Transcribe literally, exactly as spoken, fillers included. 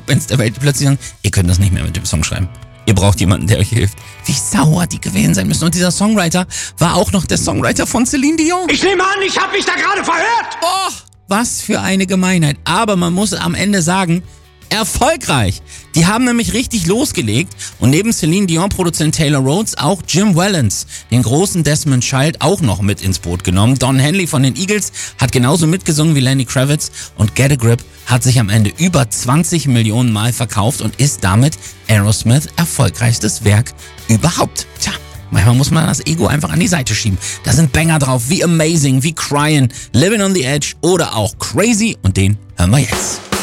Rockbands der Welt, die plötzlich sagen, ihr könnt das nicht mehr mit dem Song schreiben. Ihr braucht jemanden, der euch hilft. Wie sauer die gewesen sein müssen. Und dieser Songwriter war auch noch der Songwriter von Celine Dion. Ich nehme an, ich habe mich da gerade verhört. Oh, was für eine Gemeinheit. Aber man muss am Ende sagen, erfolgreich. Die haben nämlich richtig losgelegt und neben Celine Dion Produzent Taylor Rhodes auch Jim Wellens, den großen Desmond Child, auch noch mit ins Boot genommen. Don Henley von den Eagles hat genauso mitgesungen wie Lenny Kravitz und Get a Grip hat sich am Ende über zwanzig Millionen Mal verkauft und ist damit Aerosmith erfolgreichstes Werk überhaupt. Tja, manchmal muss man das Ego einfach an die Seite schieben. Da sind Banger drauf wie Amazing, wie Crying, Living on the Edge oder auch Crazy und den hören wir jetzt.